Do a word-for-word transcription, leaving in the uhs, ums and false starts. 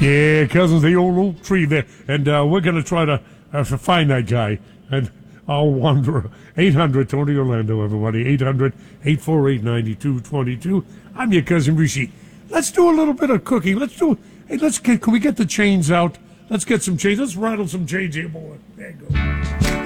Yeah, cousins, the old oak tree there. And uh, we're going to try to uh, find that guy. And I'll wander. eight hundred Tony Orlando, everybody. eight hundred, eight four eight, nine two two two. I'm your cousin Rishi. Let's do a little bit of cooking. Let's do. Hey, let's get. Can we get the chains out? Let's get some chains. Let's rattle some chains here, boy. There you go.